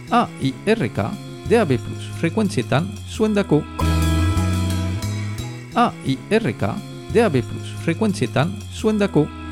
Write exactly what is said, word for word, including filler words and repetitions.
A I R K D A B plus, frekuentzietan zuendako. A I R K D A B plus, frekuentzietan zuendako.